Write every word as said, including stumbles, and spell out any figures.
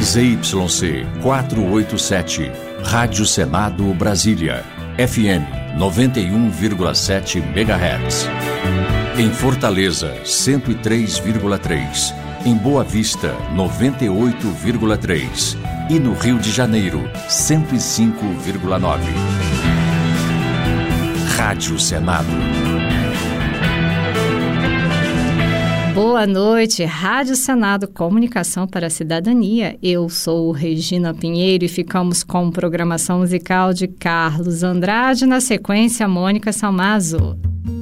Z Y C quatrocentos e oitenta e sete, Rádio Senado Brasília, F M noventa e um vírgula sete megahertz. Em Fortaleza, cento e três vírgula três. Em Boa Vista, noventa e oito vírgula três. E no Rio de Janeiro, cento e cinco vírgula nove. Rádio Senado. Boa noite, Rádio Senado, Comunicação para a Cidadania. Eu sou Regina Pinheiro e ficamos com programação musical de Carlos Andrade, na sequência, Mônica Salmazo.